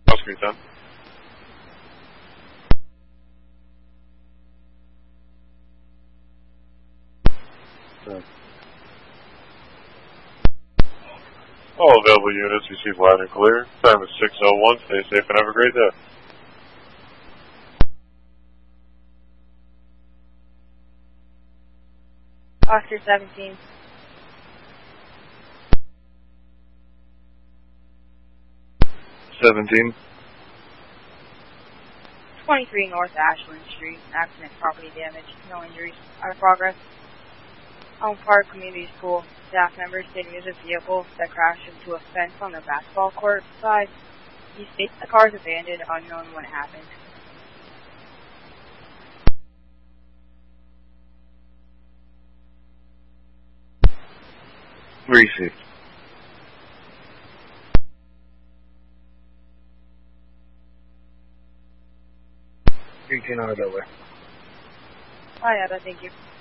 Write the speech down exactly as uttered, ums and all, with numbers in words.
Oscar ten. So. All available units receive loud and clear. Time is six oh one. Stay safe and have a great day. Oscar seventeen. seventeen. twenty-three North Ashland Street. Accident, property damage. No injuries. Out of progress. Home Park Community School. Staff members did use a vehicle that crashed into a fence on the basketball court side. He states the car is abandoned, unknown when it happened. Receipt. eighteen out of that way. Oh yeah, thank you.